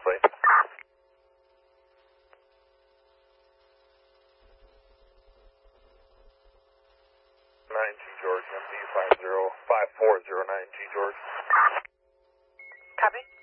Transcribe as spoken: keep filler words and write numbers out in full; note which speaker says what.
Speaker 1: closely. nine G George, M D five zero five four zero nine G George.
Speaker 2: Copy.